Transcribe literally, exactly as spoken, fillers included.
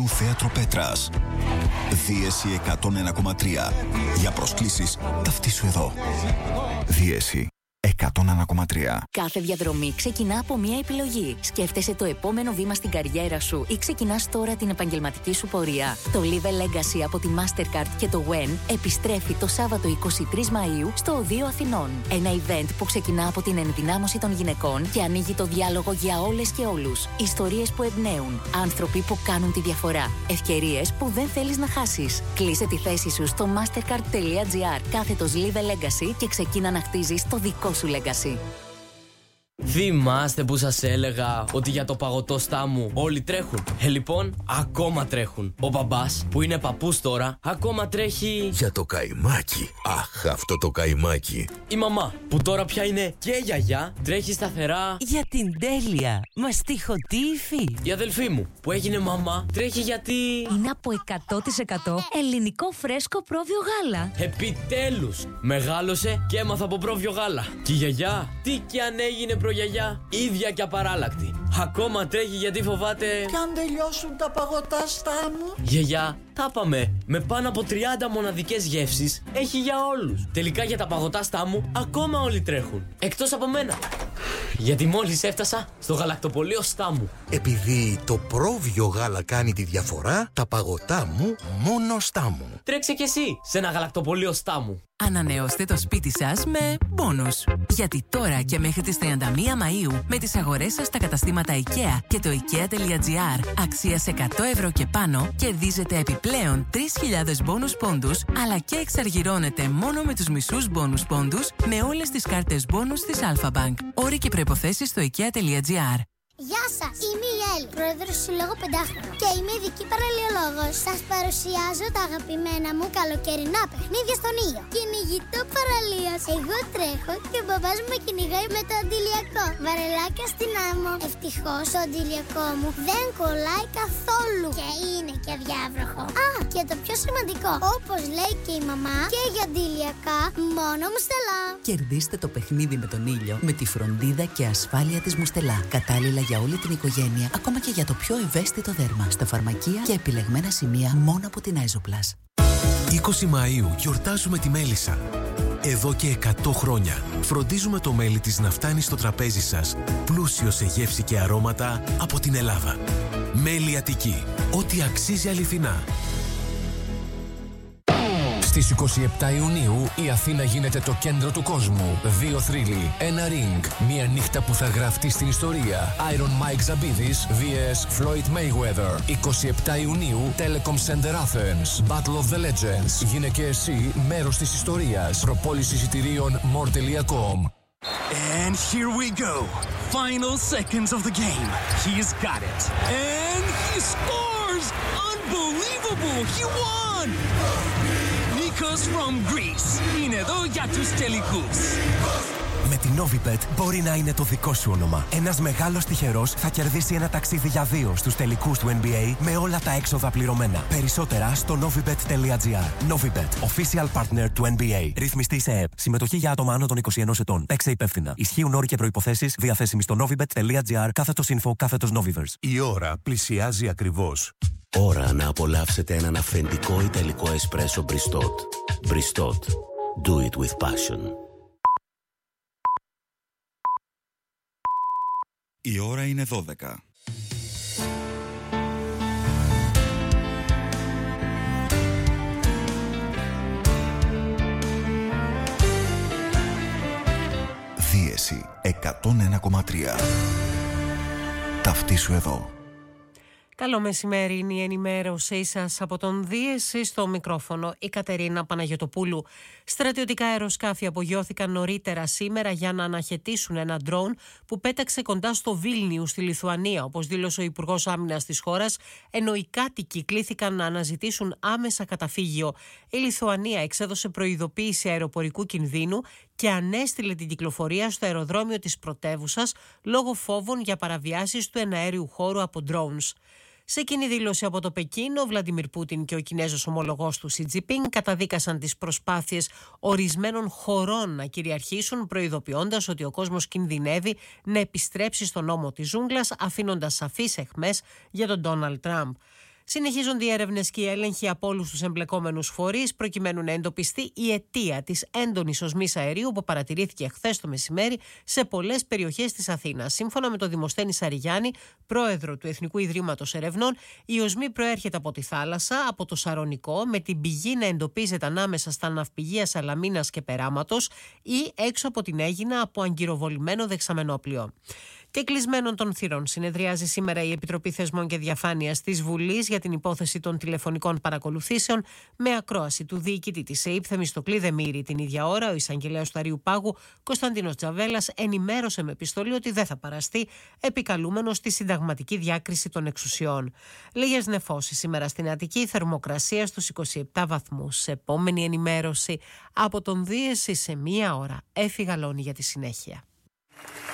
Ιουνίου Θέατρο Πέτρας. Δίεση εκατόν ένα κόμμα τρία. Για προσκλήσεις ταυτίσου εδώ. Δίεση εκατόν ένα κόμμα τρία. Κάθε διαδρομή ξεκινά από μία επιλογή. Σκέφτεσαι το επόμενο βήμα στην καριέρα σου ή ξεκινάς τώρα την επαγγελματική σου πορεία. Το Live a Legacy από τη Mastercard και το Wen επιστρέφει το Σάββατο είκοσι τρεις Μαΐου στο Οδείο Αθηνών. Ένα event που ξεκινά από την ενδυνάμωση των γυναικών και ανοίγει το διάλογο για όλες και όλους. Ιστορίες που εμπνέουν. Άνθρωποι που κάνουν τη διαφορά. Ευκαιρίες που δεν θέλεις να χάσεις. Κλείσε τη θέση σου στο mastercard.gr κάθετος Live a Legacy και ξεκίνα να χτίζεις το δικό σου legacy. Θυμάστε που σας έλεγα ότι για το παγωτό στάμου όλοι τρέχουν? Ε, λοιπόν, ακόμα τρέχουν. Ο μπαμπάς, που είναι παππούς τώρα, ακόμα τρέχει για το καϊμάκι. Αχ, αυτό το καϊμάκι. Η μαμά, που τώρα πια είναι και γιαγιά, τρέχει σταθερά για την τέλεια μαστιχωτή υφή. Η αδελφή μου, που έγινε μαμά, τρέχει γιατί είναι από εκατό τοις εκατό ελληνικό φρέσκο πρόβιο γάλα. Επιτέλους, μεγάλωσε και έμαθα από πρόβιο γάλα. Και η γιαγιά, τι και αν έγινε προγιαγιά, ίδια και απαράλλακτη. Ακόμα τρέχει γιατί φοβάται κι αν τελειώσουν τα παγωτά στάμου. Γιαγιά, τα πάμε. Με πάνω από τριάντα μοναδικές γεύσεις έχει για όλους. Τελικά για τα παγωτά στάμου ακόμα όλοι τρέχουν. Εκτός από μένα. Γιατί μόλις έφτασα στο γαλακτοπωλείο Στάμου. Επειδή το πρόβιο γάλα κάνει τη διαφορά, τα παγωτά μου μόνο Στάμου. Τρέξε κι εσύ σε ένα γαλακτοπωλείο Στάμου. Ανανεώστε το σπίτι σας με μπόνους. Γιατί τώρα και μέχρι τις τριάντα μία Μαΐου με τις αγορές σας στα καταστήματα IKEA και το IKEA.gr αξίας εκατό ευρώ και πάνω κερδίζετε επιπλέον τρεις χιλιάδες μπόνους πόντους, αλλά και εξαργυρώνετε μόνο με τους μισούς μπόνους πόντους με όλες τις κάρτες μπόνους της Alpha Bank. Όροι και προϋποθέσεις στο IKEA.gr. Γεια σας, είμαι η Έλλη, πρόεδρος του Συλλόγου Πεντάχρονο και είμαι ειδική παραλιολόγος. Σας παρουσιάζω τα αγαπημένα μου καλοκαιρινά παιχνίδια στον ήλιο. Κυνηγητό παραλίας. Εγώ τρέχω και ο μπαμπάς μου με κυνηγάει με το αντιλιακό. Βαρελάκια στην άμμο. Ευτυχώς το αντιλιακό μου δεν κολλάει καθόλου και είναι και αδιάβροχο. Α, και το πιο σημαντικό, όπως λέει και η μαμά, και για αντιλιακά μόνο Μουστελά. Κερδίστε το παιχνίδι με τον ήλιο με τη φροντίδα και ασφάλεια της Μουστελά. Κατάλληλα για όλη την οικογένεια, ακόμα και για το πιο ευαίσθητο δέρμα. Στα φαρμακεία και επιλεγμένα σημεία μόνο από την Άιζοπλας. είκοσι Μαΐου γιορτάζουμε τη μέλισσα. Εδώ και εκατό χρόνια φροντίζουμε το μέλι της να φτάνει στο τραπέζι σας πλούσιο σε γεύση και αρώματα από την Ελλάδα. Μέλι Αττική. Ό,τι αξίζει αληθινά. Στις είκοσι επτά Ιουνίου η Αθήνα γίνεται το κέντρο του κόσμου. Δύο θρύλοι, ένα ring, μια νύχτα που θα γραφτεί στην ιστορία. Iron Mike Zabidis vs Floyd Mayweather. είκοσι επτά Ιουνίου, Telecom Center Athens. Battle of the Legends. Γίνε και εσύ μέρος της ιστορίας. Προπόληση εισιτηρίων more τελεία com. And here we go. Final seconds of the game. He's got it. And he scores! Unbelievable! He won! Nikos from Greece. Είναι εδώ για τους τελικούς. Με την Novibet μπορεί να είναι το δικό σου όνομα. Ένας μεγάλος τυχερός θα κερδίσει ένα ταξίδι για δύο στους τελικούς του N B A με όλα τα έξοδα πληρωμένα. Περισσότερα στο novibet.gr. Novibet, official partner του N B A. Ρυθμιστή σε ΕΕΠ. Συμμετοχή για άτομα άνω των είκοσι ενός ετών. Παίξε υπεύθυνα. Ισχύουν όροι και προϋποθέσεις διαθέσιμοι στο novibet.gr κάθετος info κάθετος Noviverse. Η ώρα πλησιάζει ακριβώς. Ώρα να απολαύσετε έναν αυθεντικό ιταλικό εσπρέσο Bristot. Bristot. Do it with passion. Η ώρα είναι δώδεκα. Δίεση εκατόν ένα κόμμα τρία. Ταυτίσου εδώ. Καλό μεσημέρι, είναι η ενημέρωσή σας από τον Δίεση, στο μικρόφωνο η Κατερίνα Παναγιωτοπούλου. Στρατιωτικά αεροσκάφη απογειώθηκαν νωρίτερα σήμερα για να αναχαιτήσουν ένα ντρόουν που πέταξε κοντά στο Βίλνιου στη Λιθουανία, όπως δήλωσε ο Υπουργός Άμυνας της χώρας, ενώ οι κάτοικοι κλήθηκαν να αναζητήσουν άμεσα καταφύγιο. Η Λιθουανία εξέδωσε προειδοποίηση αεροπορικού κινδύνου και ανέστειλε την κυκλοφορία στο αεροδρόμιο της πρωτεύουσας λόγω φόβων για παραβιάσεις του εναέριου χώρου από drones. Σε κοινή δήλωση από το Πεκίνο, ο Βλαντιμίρ Πούτιν και ο Κινέζος ομολογός του Σι Τζινπίνγκ καταδίκασαν τις προσπάθειες ορισμένων χωρών να κυριαρχήσουν, προειδοποιώντας ότι ο κόσμος κινδυνεύει να επιστρέψει στον νόμο της ζούγκλας, αφήνοντας σαφείς αιχμές για τον Ντόναλντ Τραμπ. Συνεχίζονται οι έρευνες και οι έλεγχοι από όλους τους εμπλεκόμενους φορείς προκειμένου να εντοπιστεί η αιτία της έντονης οσμής αερίου που παρατηρήθηκε χθες το μεσημέρι σε πολλές περιοχές της Αθήνας. Σύμφωνα με τον Δημοσθένη Σαριγιάννη, πρόεδρο του Εθνικού Ιδρύματος Ερευνών, η οσμή προέρχεται από τη θάλασσα, από το Σαρονικό, με την πηγή να εντοπίζεται ανάμεσα στα ναυπηγεία Σαλαμίνας και Περάματος ή έξω από την Αίγινα από αγκυροβολημένο δεξαμενόπλιο. Και κλεισμένων των θυρών συνεδριάζει σήμερα η Επιτροπή Θεσμών και Διαφάνειας της Βουλής για την υπόθεση των τηλεφωνικών παρακολουθήσεων, με ακρόαση του διοικητή της ΕΥΠ Θεμιστοκλή Δεμήρη. Την ίδια ώρα, ο εισαγγελέας του Αριού Πάγου, Κωνσταντίνος Τζαβέλας, ενημέρωσε με επιστολή ότι δεν θα παραστεί, επικαλούμενος στη συνταγματική διάκριση των εξουσιών. Λίγες νεφώσεις σήμερα στην Αττική, θερμοκρασία στους είκοσι επτά βαθμούς. Επόμενη ενημέρωση από τον Δίεση σε μία ώρα. Έφη Γαλώνη για τη συνέχεια.